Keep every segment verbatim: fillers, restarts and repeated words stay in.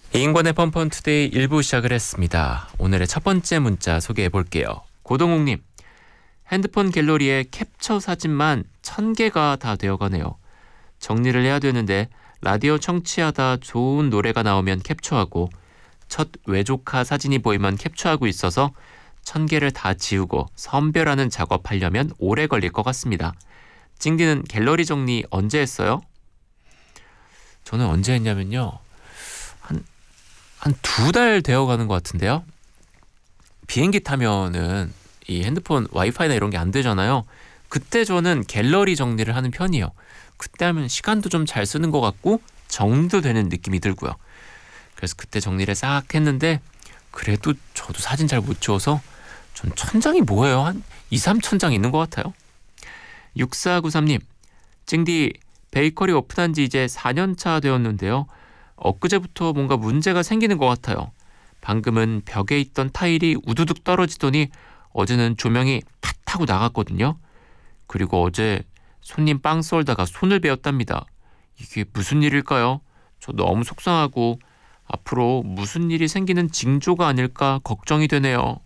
이인권의 펀펀투데이 일 부 시작을 했습니다. 오늘의 첫 번째 문자 소개해 볼게요. 고동욱님, 핸드폰 갤러리에 캡처 사진만 천 개가 다 되어가네요. 정리를 해야 되는데 라디오 청취하다 좋은 노래가 나오면 캡처하고 첫 외조카 사진이 보이면 캡처하고 있어서 천 개를 다 지우고 선별하는 작업하려면 오래 걸릴 것 같습니다. 찡디는 갤러리 정리 언제 했어요? 저는 언제 했냐면요. 한 한 두 달 되어가는 것 같은데요. 비행기 타면은 이 핸드폰 와이파이나 이런 게 안 되잖아요. 그때 저는 갤러리 정리를 하는 편이에요. 그때 하면 시간도 좀 잘 쓰는 것 같고 정리도 되는 느낌이 들고요. 그래서 그때 정리를 싹 했는데 그래도 저도 사진 잘 못 찍어서 전 천 장이 뭐예요? 한 이, 삼천 장 있는 것 같아요. 육사구삼님, 찡디 베이커리 오픈한 지 이제 사 년 차 되었는데요. 엊그제부터 뭔가 문제가 생기는 것 같아요. 방금은 벽에 있던 타일이 우두둑 떨어지더니 어제는 조명이 탁 하고 나갔거든요. 그리고 어제 손님 빵 썰다가 손을 베었답니다. 이게 무슨 일일까요? 저 너무 속상하고 앞으로 무슨 일이 생기는 징조가 아닐까 걱정이 되네요.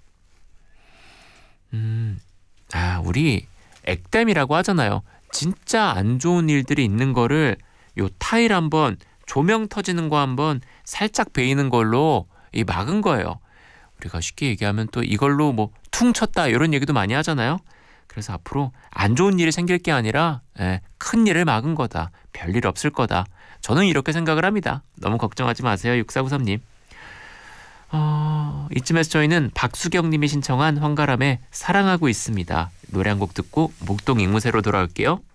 음, 아, 우리 액땜이라고 하잖아요. 진짜 안 좋은 일들이 있는 거를 요 타일 한번 조명 터지는 거 한번 살짝 베이는 걸로 이 막은 거예요. 우리가 쉽게 얘기하면 또 이걸로 뭐 퉁 쳤다 이런 얘기도 많이 하잖아요. 그래서 앞으로 안 좋은 일이 생길 게 아니라 예, 큰 일을 막은 거다. 별일 없을 거다. 저는 이렇게 생각을 합니다. 너무 걱정하지 마세요. 육사구삼님. 어, 이쯤에서 저희는 박수경님이 신청한 황가람의 사랑하고 있습니다. 노래 한 곡 듣고 목동 앵무새로 돌아올게요.